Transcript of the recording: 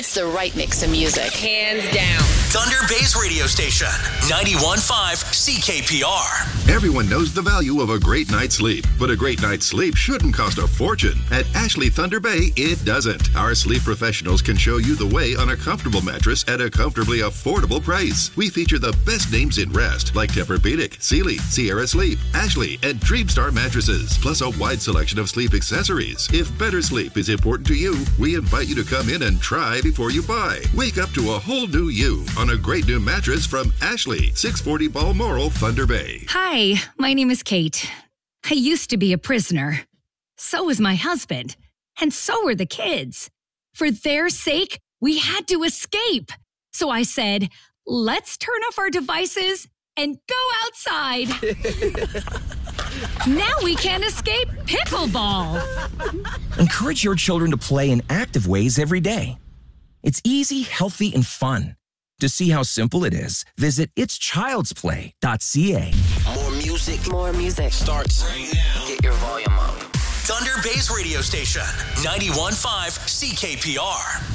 It's the right mix of music. Hands down. Thunder Bay's radio station, 91.5 CKPR. Everyone knows the value of a great night's sleep, but a great night's sleep shouldn't cost a fortune. At Ashley Thunder Bay, it doesn't. Our sleep professionals can show you the way on a comfortable mattress at a comfortably affordable price. We feature the best names in rest, like Tempur-Pedic, Sealy, Sierra Sleep, Ashley, and Dreamstar mattresses, plus a wide selection of sleep accessories. If better sleep is important to you, we invite you to come in and try before you buy. Wake up to a whole new you on a great new mattress from Ashley, 640 Balmoral, Thunder Bay. Hi, my name is Kate. I used to be a prisoner. So was my husband. And so were the kids. For their sake, we had to escape. So I said, let's turn off our devices and go outside. Now we can escape pickleball. Encourage your children to play in active ways every day. It's easy, healthy, and fun. To see how simple it is, visit itschildsplay.ca. More music Starts right now. Get your volume up. Thunder Bay's radio station, 91.5 CKPR.